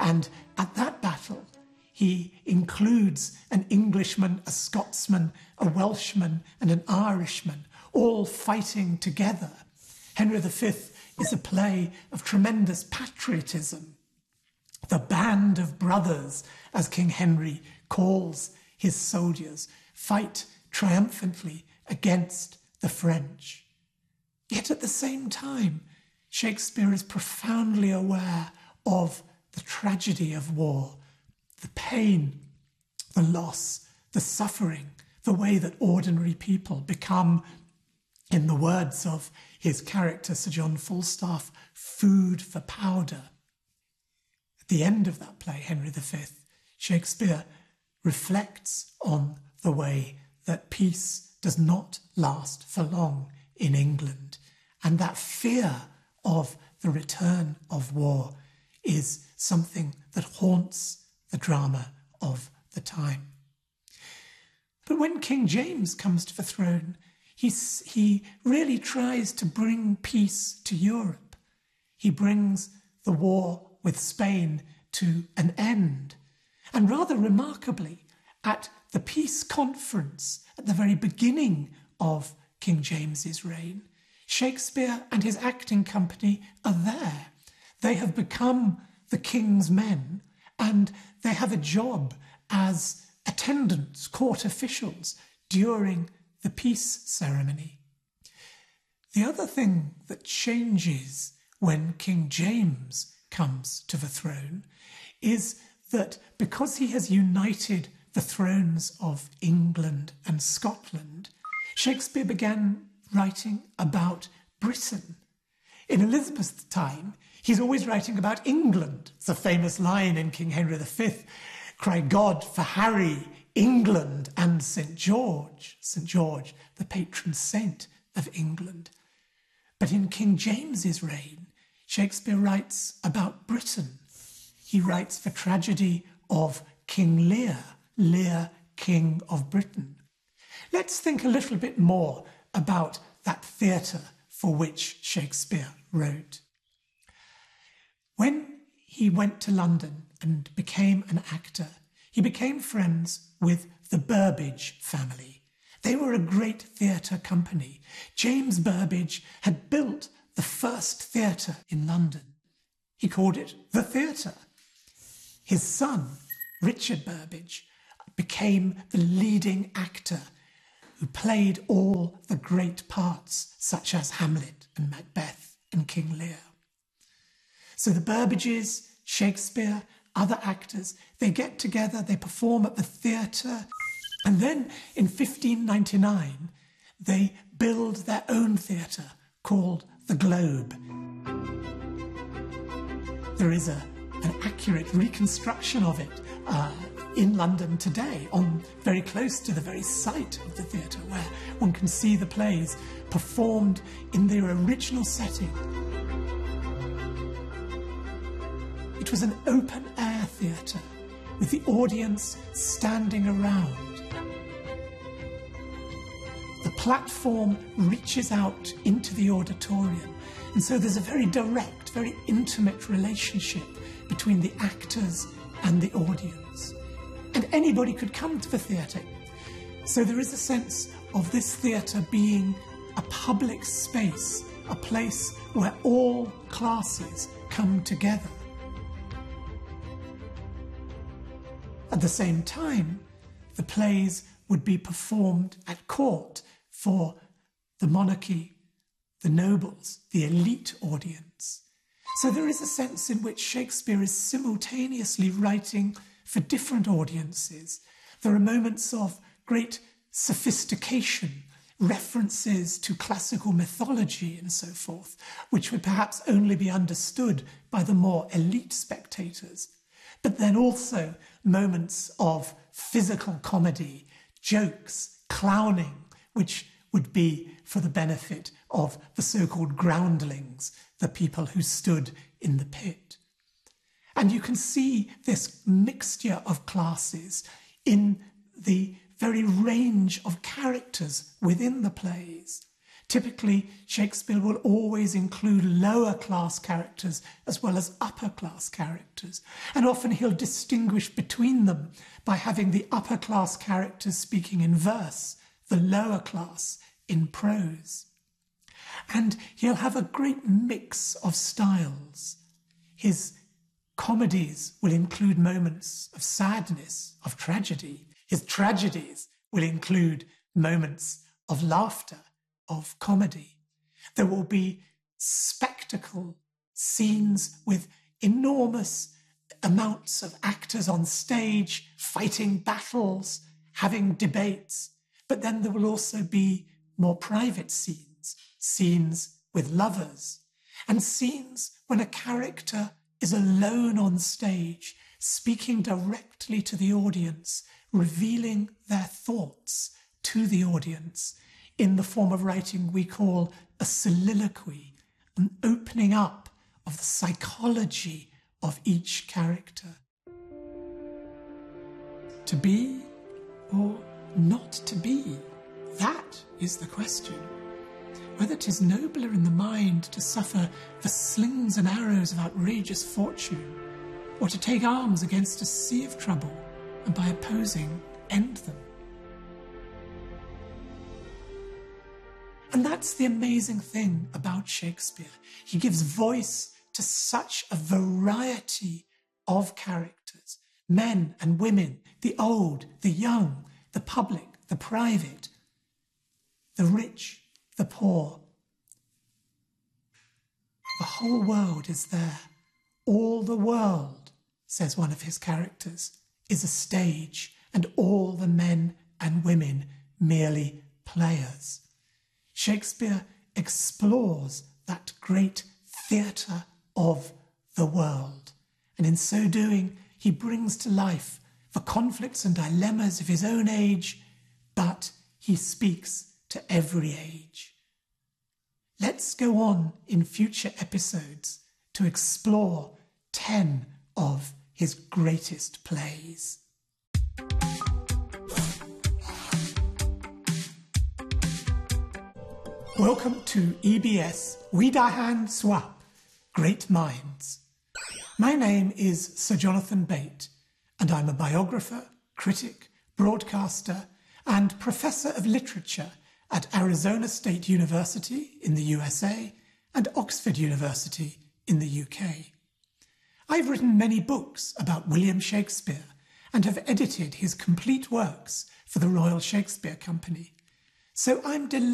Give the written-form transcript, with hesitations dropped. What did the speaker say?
And at that battle, he includes an Englishman, a Scotsman, a Welshman, and an Irishman, all fighting together. Henry V is a play of tremendous patriotism. The band of brothers, as King Henry calls his soldiers, fight triumphantly against the French. Yet at the same time, Shakespeare is profoundly aware of the tragedy of war, the pain, the loss, the suffering, the way that ordinary people become, in the words of his character, Sir John Falstaff, food for powder. At the end of that play, Henry V, Shakespeare reflects on the way that peace does not last for long in England, and that fear of the return of war is something that haunts the drama of the time. But when King James comes to the throne, he really tries to bring peace to Europe. He brings the war with Spain to an end. And rather remarkably, at the peace conference at the very beginning of King James's reign, Shakespeare and his acting company are there. They have become the king's men, and they have a job as attendants, court officials, during the peace ceremony. The other thing that changes when King James comes to the throne is that because he has united the thrones of England and Scotland, Shakespeare began writing about Britain. In Elizabeth's time, he's always writing about England. It's a famous line in King Henry V, "Cry God for Harry, England and St. George." St. George, the patron saint of England. But in King James's reign, Shakespeare writes about Britain. He writes the tragedy of King Lear, Lear, King of Britain. Let's think a little bit more about that theatre for which Shakespeare wrote. When he went to London and became an actor, he became friends with the Burbage family. They were a great theatre company. James Burbage had built the first theatre in London. He called it the Theatre. His son, Richard Burbage, became the leading actor who played all the great parts, such as Hamlet and Macbeth and King Lear. So the Burbages, Shakespeare, other actors, they get together, they perform at the theatre, and then in 1599, they build their own theatre called the Globe. There is an accurate reconstruction of it in London today, very close to the very site of the theatre, where one can see the plays performed in their original setting. It was an open-air theatre with the audience standing around. The platform reaches out into the auditorium, and so there's a very direct, very intimate relationship between the actors and the audience. And anybody could come to the theatre. So there is a sense of this theatre being a public space, a place where all classes come together. At the same time, the plays would be performed at court for the monarchy, the nobles, the elite audience. So there is a sense in which Shakespeare is simultaneously writing for different audiences. There are moments of great sophistication, references to classical mythology and so forth, which would perhaps only be understood by the more elite spectators. But then also moments of physical comedy, jokes, clowning, which would be for the benefit of the so-called groundlings, the people who stood in the pit. And you can see this mixture of classes in the very range of characters within the plays. Typically, Shakespeare will always include lower class characters as well as upper class characters, and often he'll distinguish between them by having the upper class characters speaking in verse, the lower class in prose. And he'll have a great mix of styles. His comedies will include moments of sadness, of tragedy. His tragedies will include moments of laughter, of comedy. There will be spectacle scenes with enormous amounts of actors on stage, fighting battles, having debates. But then there will also be more private scenes, scenes with lovers, and scenes when a character is alone on stage, speaking directly to the audience, revealing their thoughts to the audience in the form of writing we call a soliloquy, an opening up of the psychology of each character. To be or not to be, that is the question. Whether 'tis nobler in the mind to suffer the slings and arrows of outrageous fortune, or to take arms against a sea of trouble, and by opposing end them. And that's the amazing thing about Shakespeare. He gives voice to such a variety of characters, men and women, the old, the young, the public, the private, the rich, the poor. The whole world is there. All the world, says one of his characters, is a stage, and all the men and women merely players. Shakespeare explores that great theatre of the world, and in so doing, he brings to life the conflicts and dilemmas of his own age, but he speaks to every age. Let's go on in future episodes to explore 10 of his greatest plays. Welcome to EBS Widahan Swap, Great Minds. My name is Sir Jonathan Bate, and I'm a biographer, critic, broadcaster, and professor of literature at Arizona State University in the USA and Oxford University in the UK. I've written many books about William Shakespeare and have edited his complete works for the Royal Shakespeare Company. So I'm delighted